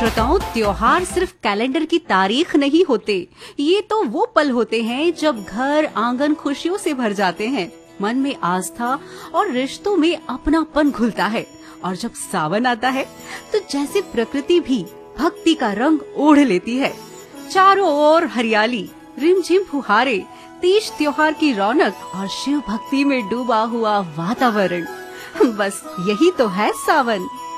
श्रोताओं, त्योहार सिर्फ कैलेंडर की तारीख नहीं होते, ये तो वो पल होते हैं जब घर आंगन खुशियों से भर जाते हैं, मन में आस्था और रिश्तों में अपनापन घुलता है। और जब सावन आता है तो जैसे प्रकृति भी भक्ति का रंग ओढ़ लेती है। चारों ओर हरियाली, रिमझिम फुहारे, तीज त्योहार की रौनक और शिव भक्ति में डूबा हुआ वातावरण, बस यही तो है सावन।